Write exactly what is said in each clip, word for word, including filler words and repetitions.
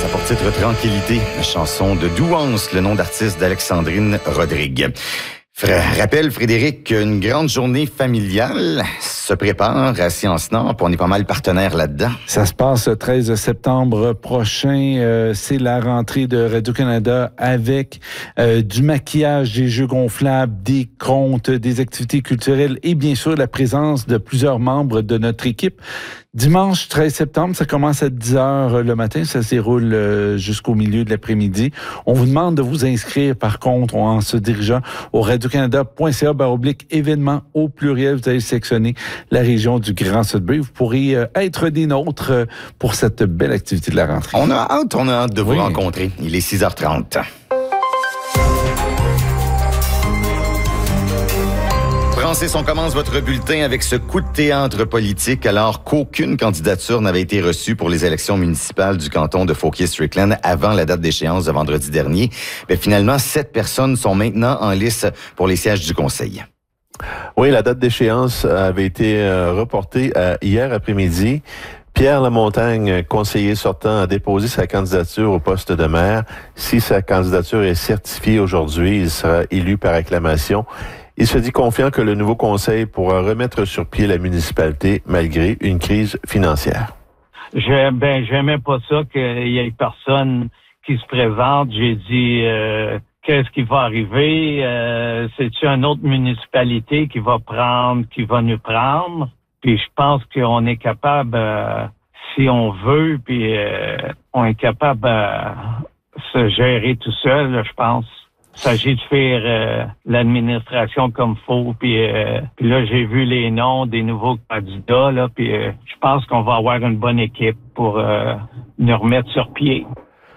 Ça pour titre Tranquillité, la chanson de Douance, le nom d'artiste d'Alexandrine Rodrigue. Rappel, Frédéric, une grande journée familiale se prépare à Sciences Nord, puis on est pas mal partenaires là-dedans. Ça se passe le treize septembre prochain. Euh, c'est la rentrée de Radio-Canada avec euh, du maquillage, des jeux gonflables, des contes, des activités culturelles et bien sûr la présence de plusieurs membres de notre équipe. Dimanche treize septembre, ça commence à dix heures le matin, ça se déroule euh, jusqu'au milieu de l'après-midi. On vous demande de vous inscrire par contre en se dirigeant au radiocanada point c a barre oblique événements au pluriel. Vous allez sélectionner la région du Grand Sudbury. Vous pourrez euh, être des nôtres euh, pour cette belle activité de la rentrée. On a hâte, on a hâte de vous oui. rencontrer. Il est six heures trente. Francis, on commence votre bulletin avec ce coup de théâtre politique alors qu'aucune candidature n'avait été reçue pour les élections municipales du canton de Fauquier-Strickland avant la date d'échéance de vendredi dernier. Mais finalement, sept personnes sont maintenant en lice pour les sièges du conseil. Oui, la date d'échéance avait été euh, reportée euh, hier après-midi. Pierre Lamontagne, conseiller sortant, a déposé sa candidature au poste de maire. Si sa candidature est certifiée aujourd'hui, il sera élu par acclamation. Il se dit confiant que le nouveau conseil pourra remettre sur pied la municipalité malgré une crise financière. Je, ben, j'aimais pas ça qu'il y ait personne qui se présente. J'ai dit, euh, qu'est-ce qui va arriver? Euh, c'est-tu une autre municipalité qui va prendre, qui va nous prendre? Puis je pense qu'on est capable, euh, si on veut, puis euh, on est capable de euh, se gérer tout seul, là, je pense. Il s'agit de faire euh, l'administration comme faut. Puis, euh, puis là, j'ai vu les noms des nouveaux candidats. Là, puis euh, je pense qu'on va avoir une bonne équipe pour euh, nous remettre sur pied.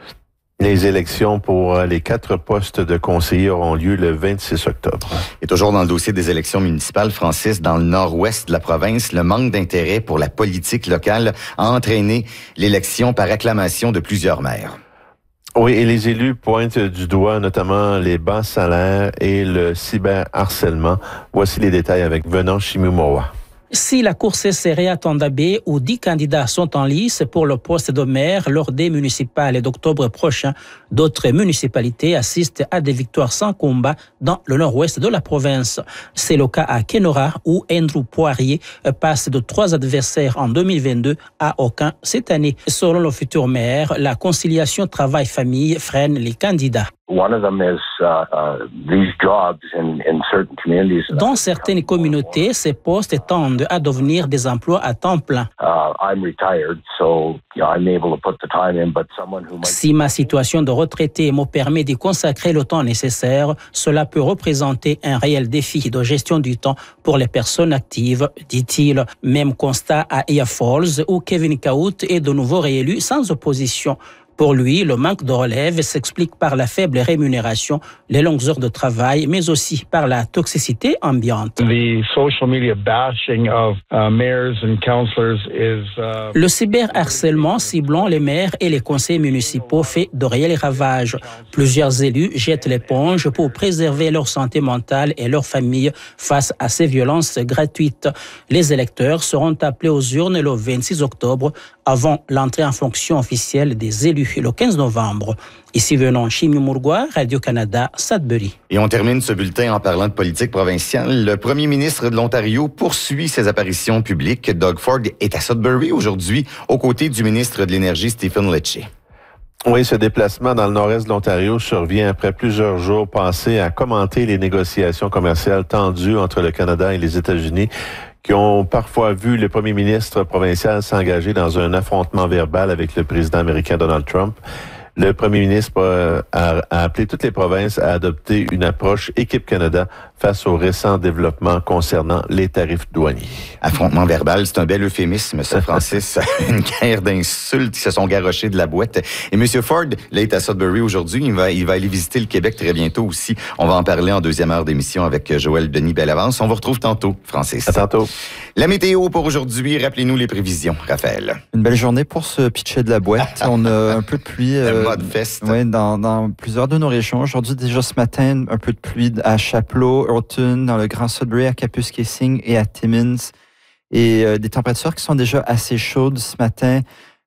Les élections pour les quatre postes de conseillers auront lieu le vingt-six octobre. Et toujours dans le dossier des élections municipales, Francis, dans le nord-ouest de la province, le manque d'intérêt pour la politique locale a entraîné l'élection par acclamation de plusieurs maires. Oui, et les élus pointent du doigt notamment les bas salaires et le cyberharcèlement. Voici les détails avec Venant Chimumowa. Si la course est serrée à Tondabé, où dix candidats sont en lice pour le poste de maire lors des municipales d'octobre prochain, d'autres municipalités assistent à des victoires sans combat dans le nord-ouest de la province. C'est le cas à Kenora, où Andrew Poirier passe de trois adversaires en deux mille vingt-deux à aucun cette année. Selon le futur maire, la conciliation travail-famille freine les candidats. One of them is uh, uh, these jobs in, in certain communities. Dans certaines communautés, ces postes tendent à devenir des emplois à temps plein. Uh, I'm retired, so you know, I'm able to put the time in, but someone who might... Si ma situation de retraité me permet d'y consacrer le temps nécessaire, cela peut représenter un réel défi de gestion du temps pour les personnes actives, dit-il. Même constat à Aya Falls, où Kevin Kaut est de nouveau réélu sans opposition. Pour lui, le manque de relève s'explique par la faible rémunération, les longues heures de travail, mais aussi par la toxicité ambiante. The social media bashing of uh, mayors and councillors is uh... Le cyberharcèlement ciblant les maires et les conseils municipaux fait de réels ravages. Plusieurs élus jettent l'éponge pour préserver leur santé mentale et leur famille face à ces violences gratuites. Les électeurs seront appelés aux urnes le vingt-six octobre avant l'entrée en fonction officielle des élus le quinze novembre. Ici venant Chimimurgua, Radio-Canada, Sudbury. Et on termine ce bulletin en parlant de politique provinciale. Le premier ministre de l'Ontario poursuit ses apparitions publiques. Doug Ford est à Sudbury aujourd'hui, aux côtés du ministre de l'Énergie, Stephen Lecce. Oui, ce déplacement dans le nord-est de l'Ontario survient après plusieurs jours passés à commenter les négociations commerciales tendues entre le Canada et les États-Unis, qui ont parfois vu le premier ministre provincial s'engager dans un affrontement verbal avec le président américain Donald Trump. Le premier ministre a, a appelé toutes les provinces à adopter une approche Équipe Canada face aux récents développements concernant les tarifs douaniers. Affrontement verbal, c'est un bel euphémisme, ça, Francis. Une guerre d'insultes qui se sont garochées de la boîte. Et M. Ford, là, est à Sudbury aujourd'hui. Il va, il va aller visiter le Québec très bientôt aussi. On va en parler en deuxième heure d'émission avec Joël Denis Bellavance. On vous retrouve tantôt, Francis. À tantôt. La météo pour aujourd'hui, rappelez-nous les prévisions, Raphaël. Une belle journée pour se pitcher de la boîte. On a un peu de pluie. Euh, mode fest. Oui, dans, dans plusieurs de nos régions. Aujourd'hui, déjà ce matin, un peu de pluie à Chapleau, Houghton, dans le Grand Sudbury, à Kapuskasing et à Timmins. Et euh, des températures qui sont déjà assez chaudes ce matin.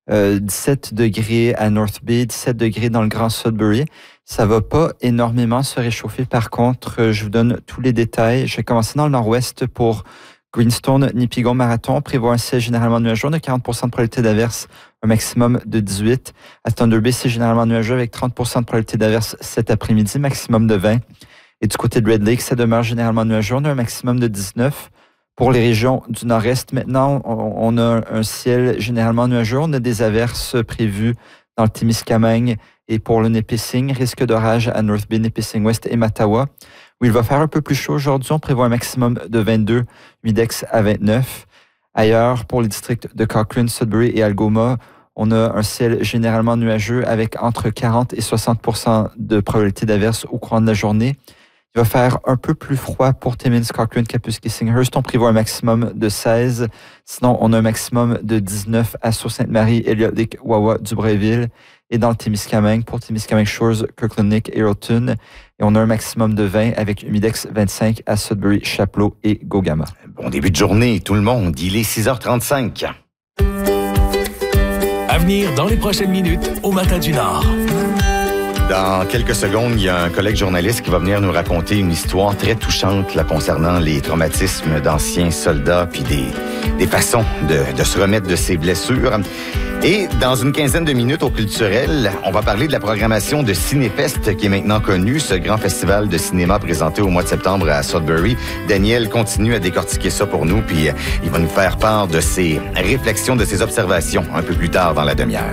euh, dix-sept degrés à North Bay, dix-sept degrés dans le Grand Sudbury. Ça va pas énormément se réchauffer. Par contre, je vous donne tous les détails. Je vais commencer dans le nord-ouest pour Greenstone, Nipigon, Marathon. Prévoit un ciel généralement nuageux. On a quarante pour cent de probabilité d'averse, un maximum de dix-huit. À Thunder Bay, c'est généralement nuageux avec trente pour cent de probabilité d'averse cet après-midi, maximum de vingt. Et du côté de Red Lake, ça demeure généralement nuageux. On a un maximum de dix-neuf. Pour les régions du nord-est, maintenant, on a un ciel généralement nuageux. On a des averses prévues dans le Témiscamingue et pour le Nipissing, risque d'orage à North Bay, Nipissing West et Mattawa, où il va faire un peu plus chaud aujourd'hui. On prévoit un maximum de vingt-deux, humidex à vingt-neuf. Ailleurs, pour les districts de Cochrane, Sudbury et Algoma, on a un ciel généralement nuageux avec entre quarante et soixante pour cent de probabilité d'averse au courant de la journée. Il va faire un peu plus froid pour Timmins, Cochrane, Kapuskasing-Hearst. On prévoit un maximum de seize. Sinon, on a un maximum de dix-neuf à Sault-Sainte-Marie, Elliott Lake, Wawa, Dubreuilville. Et dans le Témiscamingue, pour Témiscamingue Shores, Kirkland Lake et Roton. Et on a un maximum de vingt avec humidex vingt-cinq à Sudbury, Chapleau et Gogama. Bon début de journée, tout le monde. Il est six heures trente-cinq. À venir dans les prochaines minutes au Matin du Nord. Dans quelques secondes, il y a un collègue journaliste qui va venir nous raconter une histoire très touchante là, concernant les traumatismes d'anciens soldats puis des, des façons de, de se remettre de ces blessures. Et dans une quinzaine de minutes au Culturel, on va parler de la programmation de Cinéfest qui est maintenant connue, ce grand festival de cinéma présenté au mois de septembre à Sudbury. Daniel continue à décortiquer ça pour nous, puis il va nous faire part de ses réflexions, de ses observations un peu plus tard dans la demi-heure.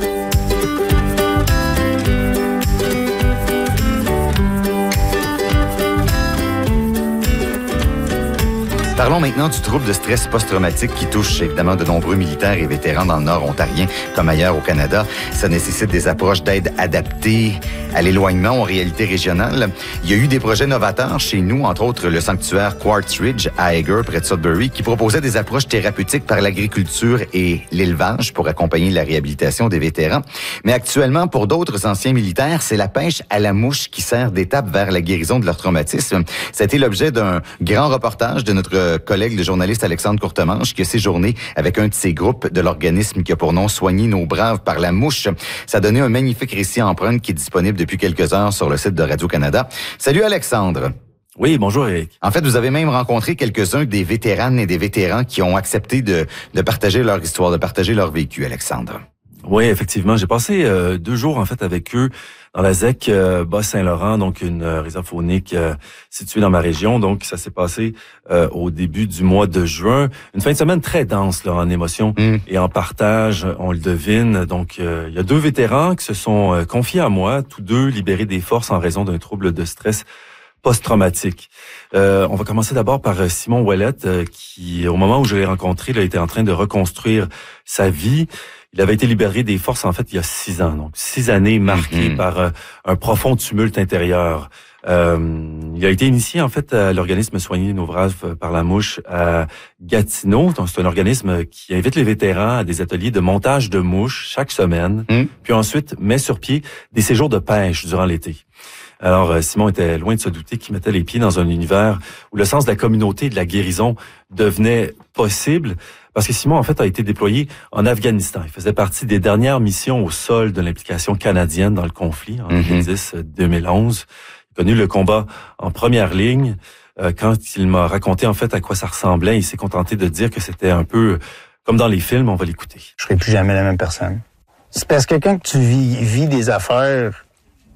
Parlons maintenant du trouble de stress post-traumatique qui touche évidemment de nombreux militaires et vétérans dans le Nord ontarien comme ailleurs au Canada. Ça nécessite des approches d'aide adaptées à l'éloignement aux réalités régionales. Il y a eu des projets novateurs chez nous, entre autres le sanctuaire Quartz Ridge à Eger, près de Sudbury, qui proposait des approches thérapeutiques par l'agriculture et l'élevage pour accompagner la réhabilitation des vétérans. Mais actuellement, pour d'autres anciens militaires, c'est la pêche à la mouche qui sert d'étape vers la guérison de leur traumatisme. C'était l'objet d'un grand reportage de notre collègue le journaliste Alexandre Courtemanche qui a séjourné avec un de ces groupes de l'organisme qui a pour nom Soigner nos braves par la mouche. Ça a donné un magnifique récit en empreinte qui est disponible depuis quelques heures sur le site de Radio-Canada. Salut Alexandre. Oui, bonjour Eric. En fait, vous avez même rencontré quelques-uns des vétéranes et des vétérans qui ont accepté de, de partager leur histoire, de partager leur vécu, Alexandre. Oui, effectivement. J'ai passé euh, deux jours en fait avec eux dans la Z E C euh, Bas-Saint-Laurent, donc une euh, réserve faunique euh, située dans ma région. Donc, ça s'est passé euh, au début du mois de juin. Une fin de semaine très dense là, en émotions mm. et en partage, on le devine. Donc, euh, il y a deux vétérans qui se sont euh, confiés à moi, tous deux libérés des forces en raison d'un trouble de stress post-traumatique. Euh, on va commencer d'abord par Simon Ouellette, euh, qui, au moment où je l'ai rencontré, il était en train de reconstruire sa vie. Il avait été libéré des forces, en fait, il y a six ans. Donc, six années marquées mm-hmm. par euh, un profond tumulte intérieur. Euh, il a été initié, en fait, à l'organisme Soigner nos braves par la mouche à Gatineau. Donc, c'est un organisme qui invite les vétérans à des ateliers de montage de mouches chaque semaine. Mm. Puis ensuite, met sur pied des séjours de pêche durant l'été. Alors, Simon était loin de se douter qu'il mettait les pieds dans un univers où le sens de la communauté et de la guérison devenait possible. Parce que Simon, en fait, a été déployé en Afghanistan. Il faisait partie des dernières missions au sol de l'implication canadienne dans le conflit en deux mille dix deux mille onze. Il a connu le combat en première ligne. Euh, quand il m'a raconté, en fait, à quoi ça ressemblait, il s'est contenté de dire que c'était un peu comme dans les films. On va l'écouter. Je serai plus jamais la même personne. C'est parce que quand tu vis, vis des affaires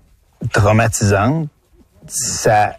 traumatisantes, ça,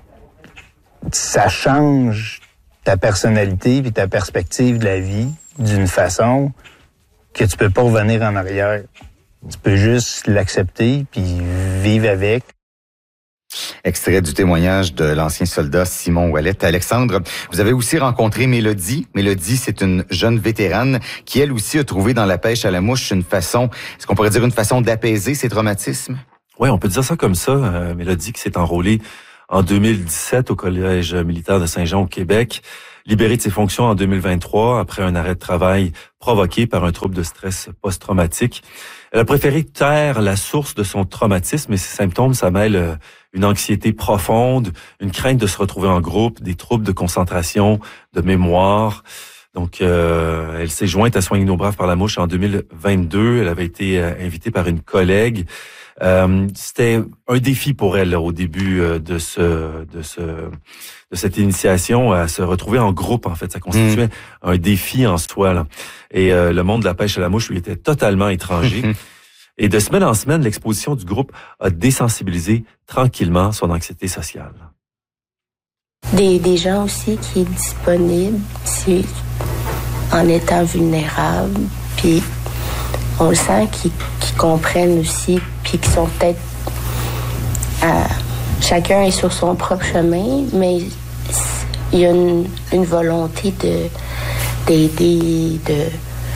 ça change ta personnalité puis ta perspective de la vie d'une façon que tu peux pas revenir en arrière. Tu peux juste l'accepter puis vivre avec. Extrait du témoignage de l'ancien soldat Simon Ouellette. Alexandre, vous avez aussi rencontré Mélodie. Mélodie, c'est une jeune vétérane qui, elle aussi, a trouvé dans la pêche à la mouche une façon, est-ce qu'on pourrait dire une façon d'apaiser ses traumatismes? Oui, on peut dire ça comme ça. Euh, Mélodie qui s'est enrôlée en deux mille dix-sept au Collège militaire de Saint-Jean au Québec, libérée de ses fonctions en deux mille vingt-trois après un arrêt de travail provoqué par un trouble de stress post-traumatique. Elle a préféré taire la source de son traumatisme et ses symptômes, ça mêle une anxiété profonde, une crainte de se retrouver en groupe, des troubles de concentration, de mémoire. Donc, euh, elle s'est jointe à Soigner nos braves par la mouche en deux mille vingt-deux. Elle avait été euh, invitée par une collègue. Euh, c'était un défi pour elle là, au début euh, de ce de ce de cette initiation à se retrouver en groupe. En fait, ça constituait mmh. un défi en soi. Là. Et euh, le monde de la pêche à la mouche lui était totalement étranger. Et de semaine en semaine, l'exposition du groupe a désensibilisé tranquillement son anxiété sociale. Des, des gens aussi qui est disponible si, en étant vulnérable, puis on le sent qu'ils, qu'ils comprennent aussi, puis qu'ils sont peut-être... À, chacun est sur son propre chemin, mais il y a une, une volonté de, d'aider, de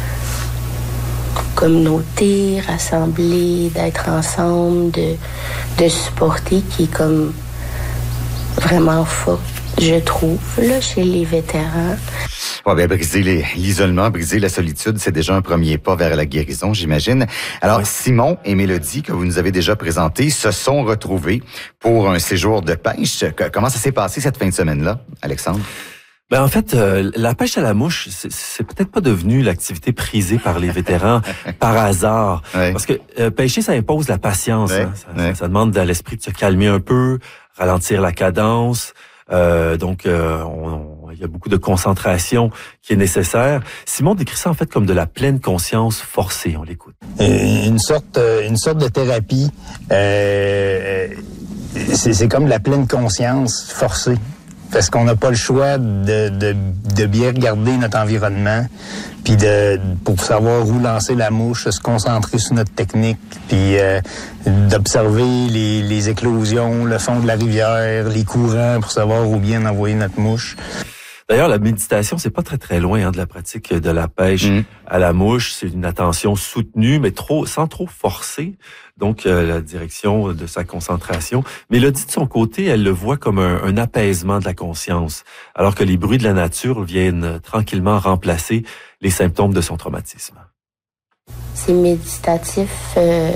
communauté, rassembler, d'être ensemble, de, de supporter, qui est comme vraiment fort, je trouve, là, chez les vétérans. Ouais, ben, briser les, l'isolement, briser la solitude, c'est déjà un premier pas vers la guérison, j'imagine. Alors, oui. Simon et Mélodie, que vous nous avez déjà présentés, se sont retrouvés pour un séjour de pêche. Comment ça s'est passé cette fin de semaine-là, Alexandre? Ben en fait, euh, la pêche à la mouche, c'est, c'est peut-être pas devenu l'activité prisée par les vétérans par hasard. Ouais. Parce que euh, pêcher, ça impose la patience. Ouais. Hein. Ça, ouais. ça, ça demande à l'esprit de se calmer un peu, ralentir la cadence. Euh, donc, euh, on, on, il y a beaucoup de concentration qui est nécessaire. Simon décrit ça en fait comme de la pleine conscience forcée. On l'écoute. Une sorte, une sorte de thérapie. Euh, c'est, c'est comme de la pleine conscience forcée. Parce qu'on n'a pas le choix de, de, de bien regarder notre environnement, puis de pour savoir où lancer la mouche, se concentrer sur notre technique, puis euh, d'observer les, les éclosions, le fond de la rivière, les courants, pour savoir où bien envoyer notre mouche. D'ailleurs, la méditation, c'est pas très très loin hein, de la pratique de la pêche mmh. à la mouche. C'est une attention soutenue, mais trop sans trop forcer. Donc, euh, la direction de sa concentration. Mélodie, de son côté, elle le voit comme un, un apaisement de la conscience, alors que les bruits de la nature viennent tranquillement remplacer les symptômes de son traumatisme. C'est méditatif euh,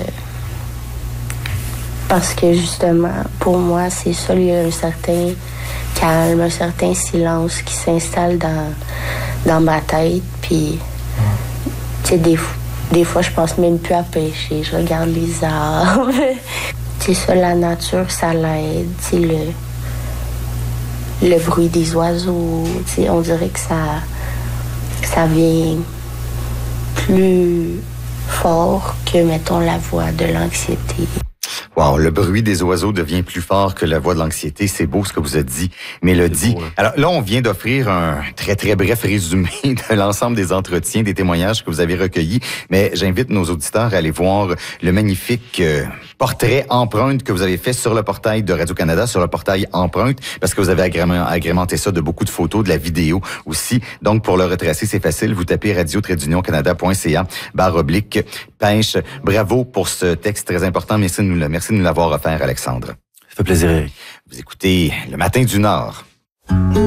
parce que justement, pour moi, c'est ça, il y a un certain calme, un certain silence qui s'installe dans, dans ma tête. Puis, tu sais, des, des fois, je pense même plus à pêcher. Je regarde les arbres. Tu sais, ça, la nature, ça l'aide. Tu sais, le, le bruit des oiseaux. Tu sais, on dirait que ça, ça vient plus fort que, mettons, la voix de l'anxiété. Wow, le bruit des oiseaux devient plus fort que la voix de l'anxiété. C'est beau ce que vous avez dit, Mélodie. Beau, hein? Alors là, on vient d'offrir un très, très bref résumé de l'ensemble des entretiens, des témoignages que vous avez recueillis. Mais j'invite nos auditeurs à aller voir le magnifique euh, portrait empreinte que vous avez fait sur le portail de Radio-Canada, sur le portail empreinte, parce que vous avez agrément, agrémenté ça de beaucoup de photos, de la vidéo aussi. Donc, pour le retracer, c'est facile. Vous tapez radio-canada.ca barre oblique pêche. Bravo pour ce texte très important. Merci de nous le Merci de nous l'avoir offert, Alexandre. Ça fait plaisir, Eric. Vous écoutez Le Matin du Nord.